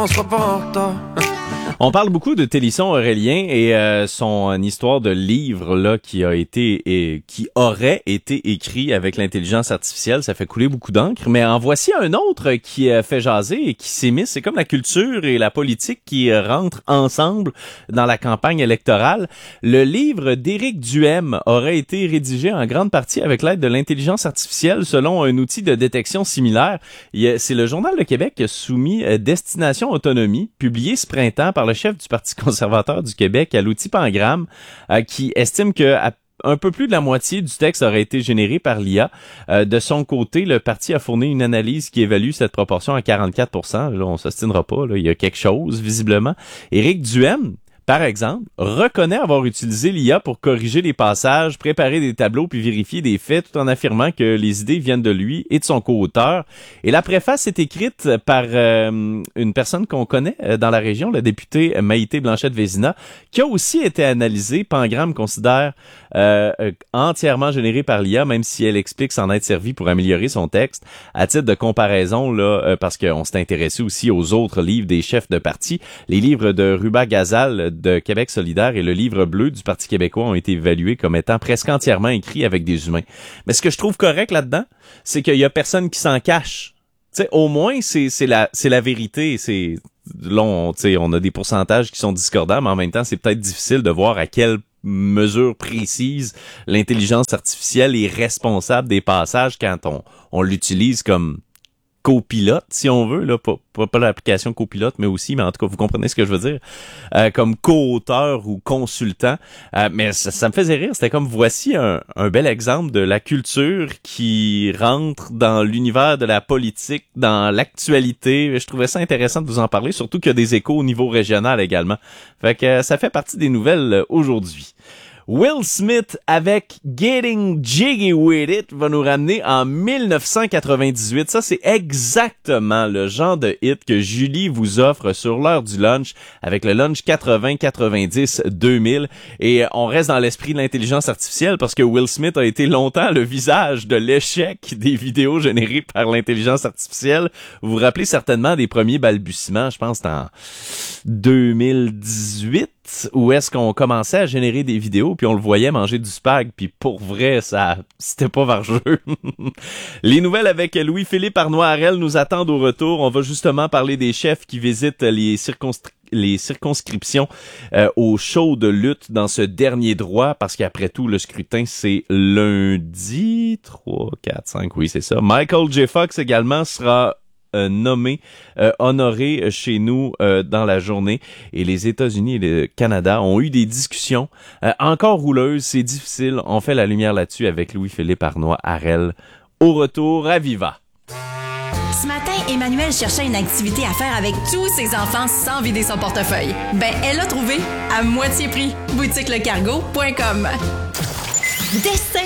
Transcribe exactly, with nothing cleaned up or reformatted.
On sera pas en retard. On parle beaucoup de Télisson Aurélien et euh, son histoire de livre là qui a été et qui aurait été écrit avec l'intelligence artificielle, ça fait couler beaucoup d'encre, mais en voici un autre qui a fait jaser et qui s'émisse. C'est comme la culture et la politique qui rentrent ensemble dans la campagne électorale. Le livre d'Éric Duhem aurait été rédigé en grande partie avec l'aide de l'intelligence artificielle selon un outil de détection similaire. C'est le Journal de Québec qui a soumis Destination Autonomie, publié ce printemps par le chef du Parti conservateur du Québec à l'outil Pangramme, euh, qui estime que à un peu plus de la moitié du texte aurait été généré par l'I A. Euh, de son côté, le parti a fourni une analyse qui évalue cette proportion à quarante-quatre pour cent. Là, on s'ostinera pas, là, il y a quelque chose, visiblement. Éric Duhem, par exemple, reconnaît avoir utilisé l'I A pour corriger les passages, préparer des tableaux puis vérifier des faits tout en affirmant que les idées viennent de lui et de son co-auteur. Et la préface est écrite par euh, une personne qu'on connaît dans la région, la députée Maïté Blanchette-Vézina, qui a aussi été analysée. Pangramme considère euh, entièrement générée par l'I A, même si elle explique s'en être servie pour améliorer son texte. À titre de comparaison, là, euh, parce qu'on s'est intéressé aussi aux autres livres des chefs de parti, les livres de Ruba Gazal de Québec solidaire et le livre bleu du Parti québécois ont été évalués comme étant presque entièrement écrits avec des humains. Mais ce que je trouve correct là-dedans, c'est qu'il y a personne qui s'en cache. Tu sais, au moins, c'est, c'est la, c'est la vérité. C'est, là, on, tu sais, on a des pourcentages qui sont discordants, mais en même temps, c'est peut-être difficile de voir à quelle mesure précise l'intelligence artificielle est responsable des passages quand on, on l'utilise comme copilote, si on veut, là, pas, pas, pas l'application copilote, mais aussi, mais en tout cas, vous comprenez ce que je veux dire, euh, comme co-auteur ou consultant. Euh, mais ça, ça me faisait rire. C'était comme, voici un, un bel exemple de la culture qui rentre dans l'univers de la politique, dans l'actualité. Je trouvais ça intéressant de vous en parler, surtout qu'il y a des échos au niveau régional également. Fait que euh, ça fait partie des nouvelles aujourd'hui. Will Smith avec Getting Jiggy With It va nous ramener en dix-neuf cent quatre-vingt-dix-huit. Ça, c'est exactement le genre de hit que Julie vous offre sur l'heure du lunch avec le lunch quatre-vingts, quatre-vingt-dix, deux mille. Et on reste dans l'esprit de l'intelligence artificielle parce que Will Smith a été longtemps le visage de l'échec des vidéos générées par l'intelligence artificielle. Vous vous rappelez certainement des premiers balbutiements, je pense, en deux mille dix-huit, où est-ce qu'on commençait à générer des vidéos puis on le voyait manger du spag, puis pour vrai, ça c'était pas vargeux. Les nouvelles avec Louis-Philippe Arnois-Harel nous attendent au retour. On va justement parler des chefs qui visitent les circonscriptions les circonscriptions euh, au show de lutte dans ce dernier droit, parce qu'après tout, le scrutin, c'est lundi, trois, quatre, cinq, oui, c'est ça. Michael J. Fox également sera Euh, nommé, euh, honoré chez nous euh, dans la journée. Et les États-Unis et le Canada ont eu des discussions euh, encore rouleuses. C'est difficile. On fait la lumière là-dessus avec Louis-Philippe Arnois-Harel. Au retour à Viva. Ce matin, Emmanuel cherchait une activité à faire avec tous ses enfants sans vider son portefeuille. Ben, elle a trouvé à moitié prix. boutique le cargo point com. Dessin